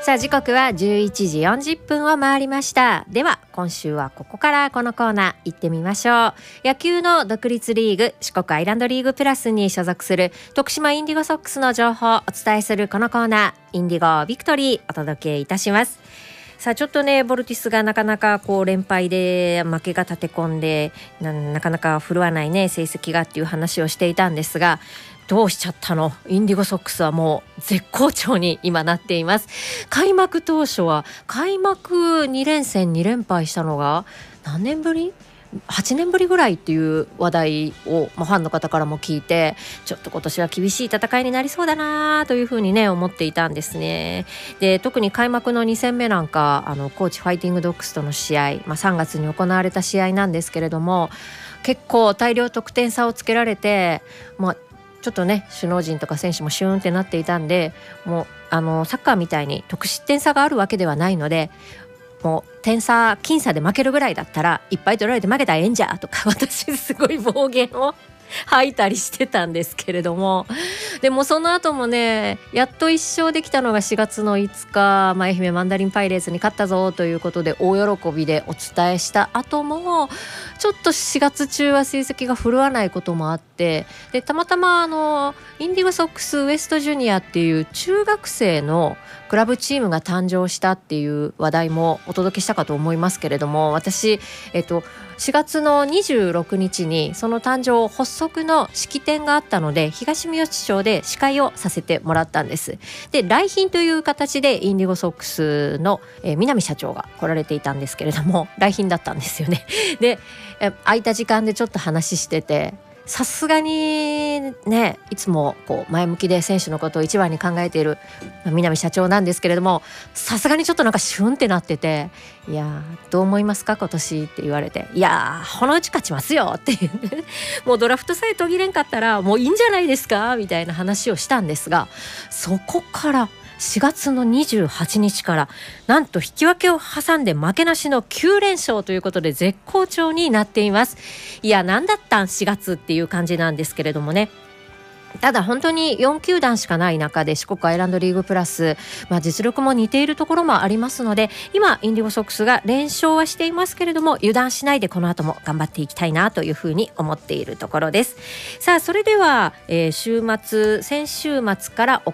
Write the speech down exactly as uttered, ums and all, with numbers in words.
さあ時刻はじゅういちじよんじゅっぷんを回りました。では今週はここからこのコーナー行ってみましょう。野球の独立リーグ四国アイランドリーグプラスに所属する徳島インディゴソックスの情報をお伝えするこのコーナー、インディゴビクトリーお届けいたします。さあちょっとねボルティスがなかなかこう連敗で負けが立て込んで な, なかなか振るわないね成績がっていう話をしていたんですが、どうしちゃったの。インディゴソックスはもう絶好調に今なっています。開幕当初は開幕に連戦に連敗したのが何年ぶりはちねんぶりぐらいっていう話題を、まあ、ファンの方からも聞いて、ちょっと今年は厳しい戦いになりそうだなというふうにね思っていたんですね。で特に開幕のに戦目なんかあの高知ファイティングドッグスとの試合、まあ、さんがつに行われた試合なんですけれども、結構大量得点差をつけられて、まあちょっとね首脳陣とか選手もシューンってなっていたんで、もうあのサッカーみたいに得失点差があるわけではないので、もう点差僅差で負けるぐらいだったらいっぱい取られて負けたらええんじゃとか、私すごい暴言を吐いたりしてたんですけれども、でもその後もねやっといっ勝できたのがしがつのいつか、まあ、愛媛マンダリンパイレーツに勝ったぞということで大喜びでお伝えした後もちょっとしがつ中は成績が振るわないこともあって、でたまたまあのインディゴソックスウエストジュニアっていう中学生のクラブチームが誕生したっていう話題もお届けしたかと思いますけれども、私、えっと、しがつのにじゅうろくにちにその誕生発足の式典があったので東三好町で司会をさせてもらったんです。で来賓という形でインディゴソックスの、えー、南社長が来られていたんですけれども、来賓だったんですよね。で空いた時間でちょっと話してて、さすがにねいつもこう前向きで選手のことを一番に考えている南社長なんですけれども、さすがにちょっとなんかシュンってなってて、いやどう思いますか今年って言われて、いやこのうち勝ちますよっていうもうドラフトさえ途切れんかったらもういいんじゃないですかみたいな話をしたんですが、そこからしがつのにじゅうはちにちからなんと引き分けを挟んで負けなしのきゅう連勝ということで絶好調になっています。いやなんだったんしがつっていう感じなんですけれどもね、ただ本当によん球団しかない中で四国アイランドリーグプラス、まあ、実力も似ているところもありますので、今インディゴソックスが連勝はしていますけれども油断しないでこの後も頑張っていきたいなというふうに思っているところです。さあそれでは、えー、週末先週末から